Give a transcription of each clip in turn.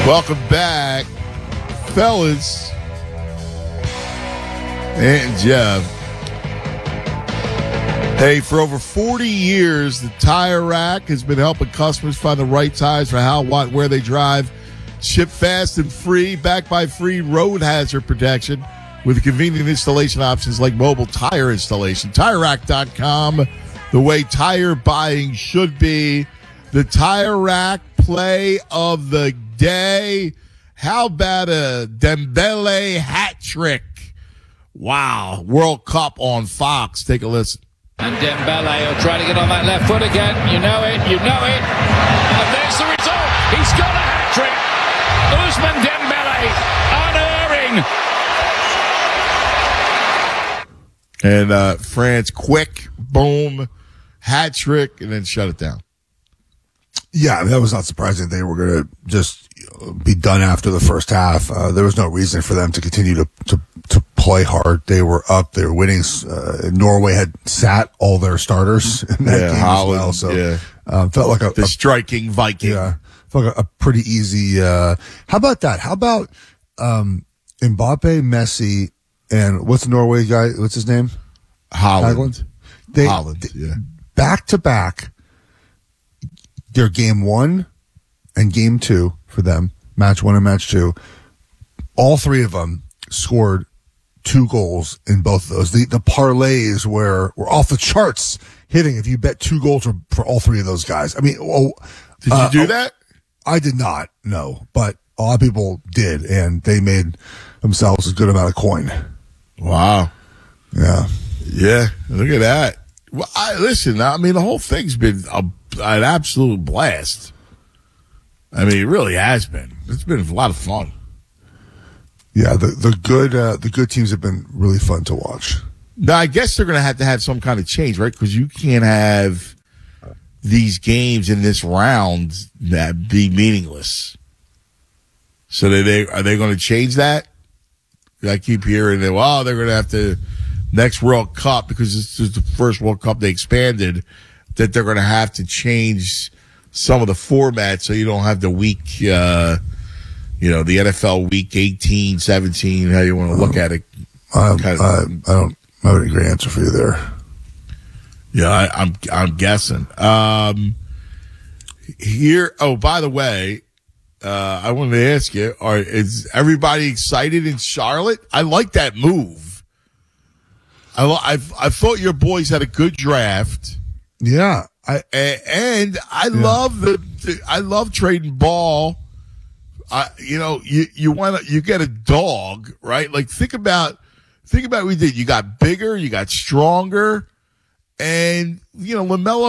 Welcome back, fellas and Jeff. Hey, for over 40 years, the Tire Rack has been helping customers find the right tires for how, what, where they drive. Ship fast and free, backed by free road hazard protection with convenient installation options like mobile tire installation. TireRack.com, the way tire buying should be. The Tire Rack play of the day. How about a Dembele hat trick? Wow. World Cup on Fox. Take a listen. And Dembele will try to get on that left foot again. You know it. And there's the result. He's got a hat trick. Ousmane Dembele, unerring. And France, quick, boom, hat trick, and then shut it down. Yeah, that was not surprising. They were going to just be done after the first half. There was no reason for them to continue to play hard. They were up. They were winning. Norway had sat all their starters in that game Holland, as well. So felt like the striking Viking. Yeah, felt like a pretty easy. How about that? How about Mbappe, Messi, and what's the Norway guy? What's his name? Holland. Holland. Back to back. Their game 1 and game 2 for them, match 1 and match 2. All three of them scored 2 goals in both of those. The parlays were off the charts hitting if you bet 2 goals for all three of those guys. I mean, did you do that? I did not, no, but a lot of people did, and they made themselves a good amount of coin. Wow. Yeah. Yeah, look at that. Well, listen, I mean, the whole thing's been an absolute blast. I mean, it really has been. It's been a lot of fun. Yeah, the good teams have been really fun to watch. Now, I guess they're going to have some kind of change, right? Because you can't have these games in this round that be meaningless. So are they going to change that? I keep hearing that, well, they're going to have to, next World Cup, because this is the first World Cup they expanded, that they're going to have to change some of the formats so you don't have the week, the NFL week 18, 17, how you want to look at it. I don't have any great answer for you there. Yeah, I'm guessing. Here, by the way, I wanted to ask you, is everybody excited in Charlotte? I like that move. I thought your boys had a good draft. Yeah. I love trading ball. You get a dog, right? Like think about what we did. You got bigger, you got stronger, and LaMelo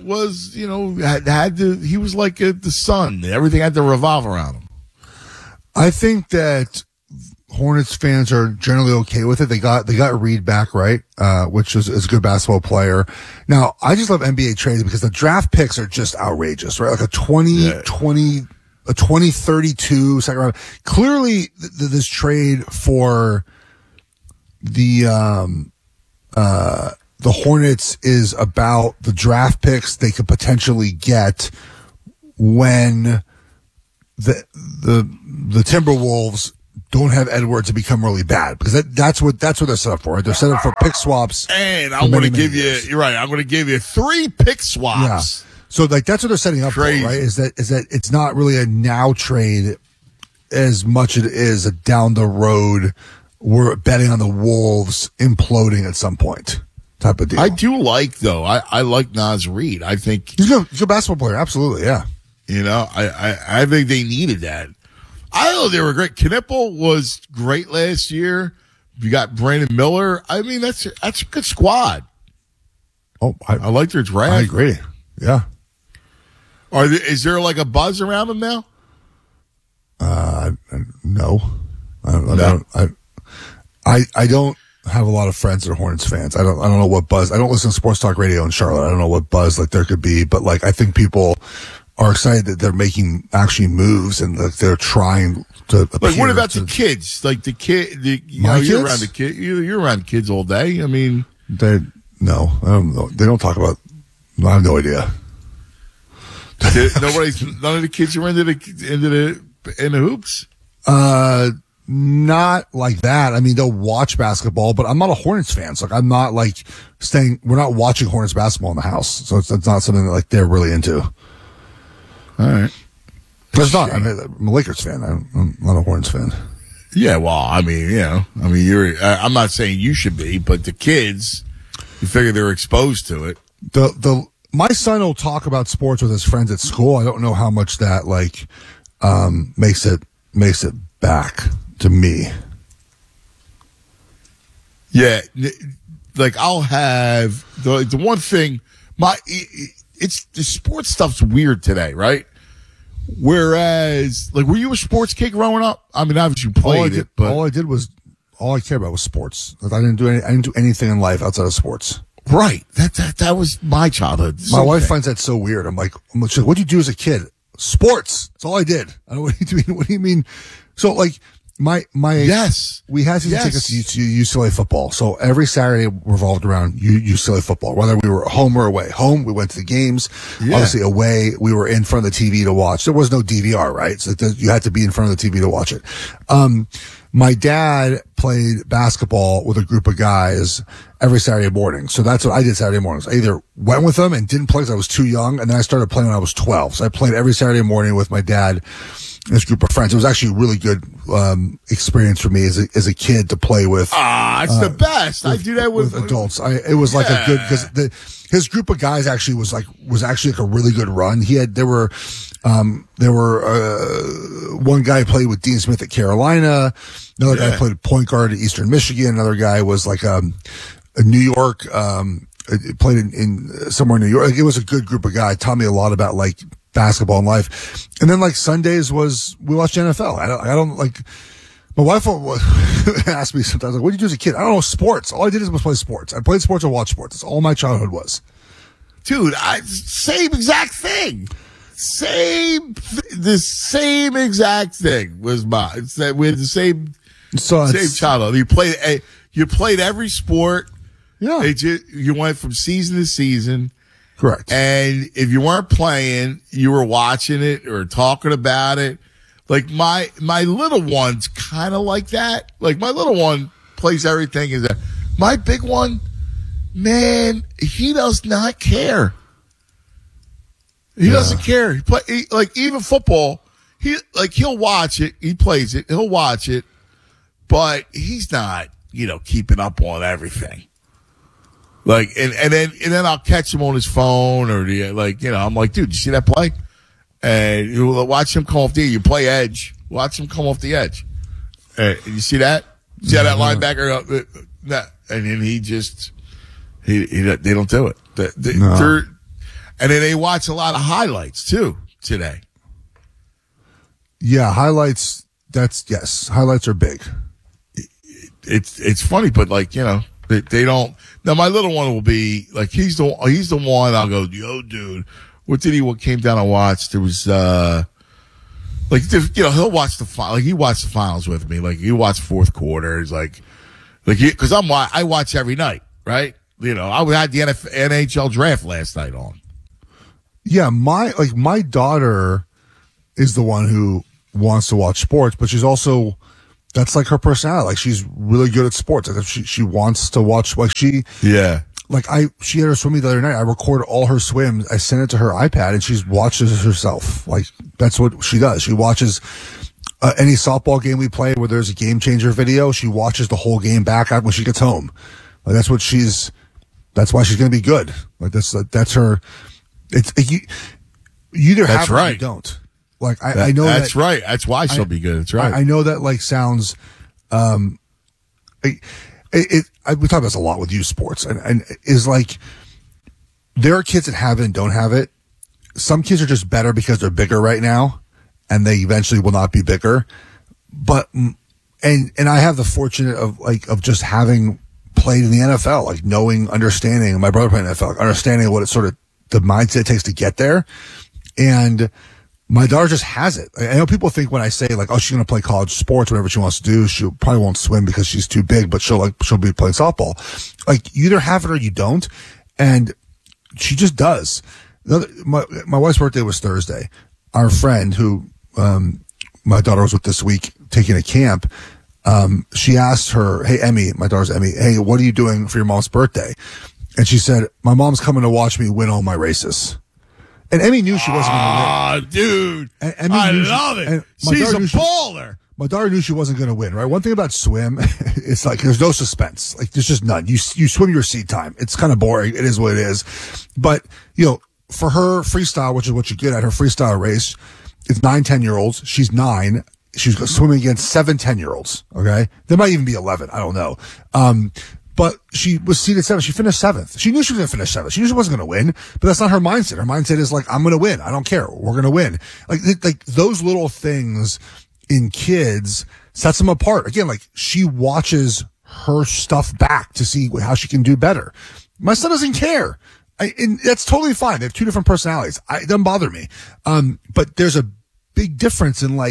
he was like the sun. Everything had to revolve around him. I think that Hornets fans are generally okay with it. They got Reed back, right? Which is a good basketball player. Now, I just love NBA trades because the draft picks are just outrageous, right? Like a 2032 second round. Clearly, this trade for the Hornets is about the draft picks they could potentially get when the Timberwolves don't have Edwards to become really bad, because that's what they're set up for. Right? They're set up for pick swaps. And I'm going to give you, you're right. I'm going to give you 3 pick swaps. Yeah. So that's what they're setting up Crazy. for, right? Is that it's not really a now trade as much as it is a down the road. We're betting on the Wolves imploding at some point type of deal. I do like, though. I like Naz Reid. I think he's a basketball player. Absolutely. Yeah. I think they needed that. I know they were great. Knipple was great last year. You got Brandon Miller. I mean, that's a good squad. Oh, I like their draft. I agree. Yeah. Is there like a buzz around them now? No. I don't have a lot of friends that are Hornets fans. I don't know what buzz. I don't listen to sports talk radio in Charlotte. I don't know what buzz like there could be, but like I think people are excited that they're making actually moves and that they're trying to. Like, what about the kids? Like the kid, you're around the kid. You're around kids all day. I mean, I don't know. They don't talk about. I have no idea. None of the kids are into the into hoops? Not like that. I mean, they'll watch basketball, but I'm not a Hornets fan. So like, I'm not like we're not watching Hornets basketball in the house. So it's not something that like they're really into. All right. But it's not. I'm a Lakers fan. I'm not a Hornets fan. Yeah, well, I mean, I'm not saying you should be, but the kids, you figure they're exposed to it. My son will talk about sports with his friends at school. I don't know how much that like, makes it back to me. Yeah. Like I'll have the one thing, it's the sports stuff's weird today, right? Whereas, like, were you a sports kid growing up? I mean, obviously you played it, but all I cared about was sports. Like, I didn't do anything in life outside of sports. Right. That was my childhood. My wife finds that so weird. I'm like, what did you do as a kid? Sports. That's all I did. I don't. What do you mean? So like, yes, we had season tickets to UCLA football. So every Saturday revolved around UCLA football, whether we were home or away. Home, we went to the games. Yeah. Obviously away, we were in front of the TV to watch. There was no DVR, right? So you had to be in front of the TV to watch it. My dad played basketball with a group of guys every Saturday morning. So that's what I did Saturday mornings. I either went with them and didn't play because I was too young. And then I started playing when I was 12. So I played every Saturday morning with my dad and his group of friends. It was actually a really good, experience for me as a kid to play with. It's the best. I do that with adults. It was like a good, because his group of guys actually was actually like a really good run. There were one guy played with Dean Smith at Carolina. Another guy played point guard at Eastern Michigan. Another guy was like, a New York, played in somewhere in New York. Like, it was a good group of guys. Taught me a lot about like basketball and life. And then like Sundays we watched NFL. I don't like, my wife will ask me sometimes, like, what did you do as a kid? I don't know, sports. All I did was play sports. I played sports or watched sports. That's all my childhood was. Dude, same exact thing. The same exact thing was mine. We had the same childhood. You played every sport. Yeah. You went from season to season. Correct. And if you weren't playing, you were watching it or talking about it. Like my little one's kind of like that. Like my little one plays everything. My big one, man, he does not care. He doesn't care. Like even football, he'll watch it. He plays it. He'll watch it, but he's not, keeping up on everything. Like, and then I'll catch him on his phone or I'm like, dude, you see that play? And you watch him come off the edge. You play edge. Watch him come off the edge. You see that? See how that linebacker? And then they don't do it. And then they watch a lot of highlights too today. Yeah, highlights. Highlights are big. It's funny, but they don't. Now my little one will be like, he's the one. I'll go, yo, dude. What came down and watched? There was, he'll watch the final. Like he watched the finals with me. Like he watched fourth quarter. He's cause I watch every night, right? I had the NHL draft last night on. Yeah. My daughter is the one who wants to watch sports, but she's also, that's like her personality. Like she's really good at sports. Like she wants to watch, she had her swimming the other night. I recorded all her swims. I sent it to her iPad and she watches it herself. Like that's what she does. She watches any softball game we play where there's a game changer video. She watches the whole game back when she gets home. Like that's why she's going to be good. Like that's her. It's you either have it or you don't. Like I know that's right. That's why she'll be good. That's right. I know that like sounds, we talk about this a lot with youth sports and is like, there are kids that have it and don't have it. Some kids are just better because they're bigger right now and they eventually will not be bigger. But, and I have the fortunate of just having played in the NFL, like understanding, my brother played in the NFL, like understanding what it's sort of the mindset it takes to get there. And my daughter just has it. I know people think when I say like, oh, she's going to play college sports, whatever she wants to do, she probably won't swim because she's too big, but she'll be playing softball. Like you either have it or you don't. And she just does. My wife's birthday was Thursday. Our friend who, my daughter was with this week taking a camp, she asked her, hey, Emmy, my daughter's Emmy, hey, what are you doing for your mom's birthday? And she said, my mom's coming to watch me win all my races. And Emmy knew she wasn't going to win. Ah, dude. I love it. She's a baller. My daughter knew she wasn't going to win, right? One thing about swim, it's like there's no suspense. Like there's just none. You swim your seat time. It's kind of boring. It is what it is. But, for her freestyle, which is what you get at her freestyle race, it's 9-10-year-olds. She's 9. She's swimming against 7 10-year-olds. Okay. There might even be 11. I don't know. But she was seeded 7th. She finished 7th. She knew she was going to finish 7th. She knew she wasn't going to win, but that's not her mindset. Her mindset is like, I'm going to win. I don't care. We're going to win. Like those little things in kids sets them apart. Again, like she watches her stuff back to see how she can do better. My son doesn't care. And that's totally fine. They have 2 different personalities. It doesn't bother me. But there's a big difference in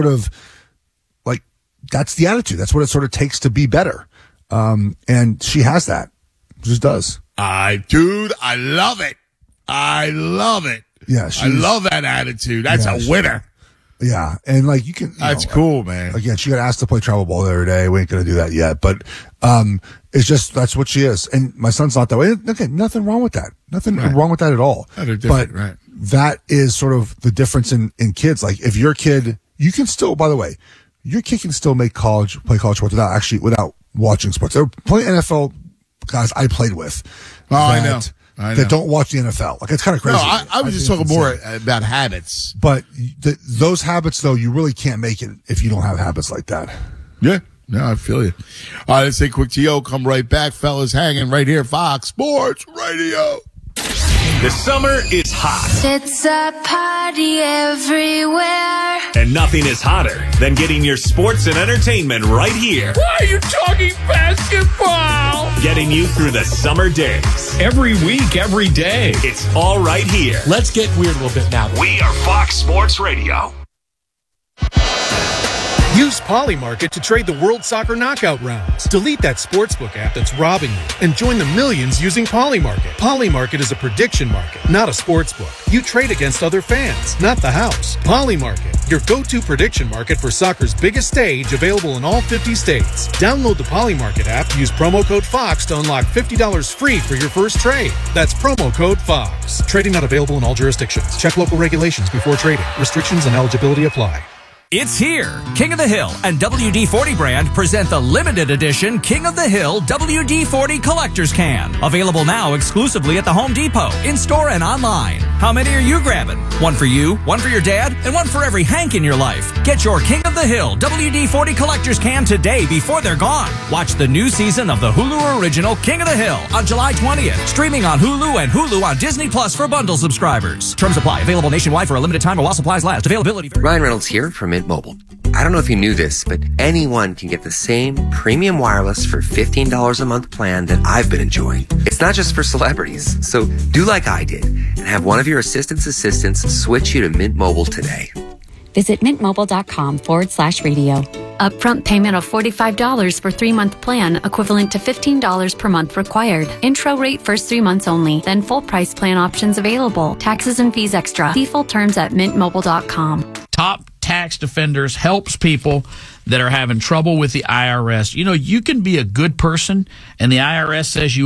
that's the attitude. That's what it sort of takes to be better. And she has that. Just does. Dude, I love it. I love it. Yeah. I love that attitude. That's a winner. Yeah. And you can, that's cool, man. Again, she got asked to play travel ball the other day. We ain't going to do that yet, but, it's just, that's what she is. And my son's not that way. Okay. Nothing wrong with that. Nothing wrong with that at all. They're different, right? That is sort of the difference in kids. Like if your kid, you can still, by the way, your kid can still play college sports without watching sports. There are plenty of NFL guys I played with. I know. That don't watch the NFL. Like it's kind of crazy. No, I was just talking more about habits. But those habits, though, you really can't make it if you don't have habits like that. Yeah. No, I feel you. All right, let's take a quick TO. Come right back. Fellas hanging right here. Fox Sports Radio. The summer is hot. It's a party everywhere. And nothing is hotter than getting your sports and entertainment right here. Why are you talking basketball? Getting you through the summer days. Every week, every day. It's all right here. Let's get weird a little bit now. We are Fox Sports Radio. Use Polymarket to trade the World Soccer Knockout rounds. Delete that sportsbook app that's robbing you and join the millions using Polymarket. Polymarket is a prediction market, not a sportsbook. You trade against other fans, not the house. Polymarket, your go-to prediction market for soccer's biggest stage, available in all 50 states. Download the Polymarket app, use promo code FOX to unlock $50 free for your first trade. That's promo code FOX. Trading not available in all jurisdictions. Check local regulations before trading. Restrictions and eligibility apply. It's here. King of the Hill and WD-40 brand present the limited edition King of the Hill WD-40 Collector's Can. Available now exclusively at the Home Depot, in-store and online. How many are you grabbing? One for you, one for your dad, and one for every Hank in your life. Get your King of the Hill WD-40 Collector's Can today before they're gone. Watch the new season of the Hulu original King of the Hill on July 20th. Streaming on Hulu and Hulu on Disney Plus for bundle subscribers. Terms apply. Available nationwide for a limited time while supplies last. Availability. Ryan Reynolds here from Mint Mobile. I don't know if you knew this, but anyone can get the same premium wireless for $15 a month plan that I've been enjoying. It's not just for celebrities. So do like I did and have one of your assistants switch you to Mint Mobile today. Visit mintmobile.com/radio. Upfront payment of $45 for 3-month plan, equivalent to $15 per month required. Intro rate first 3 months only, then full price plan options available. Taxes and fees extra. See full terms at mintmobile.com. Top Tax Defenders helps people that are having trouble with the IRS. You know, you can be a good person and the IRS says you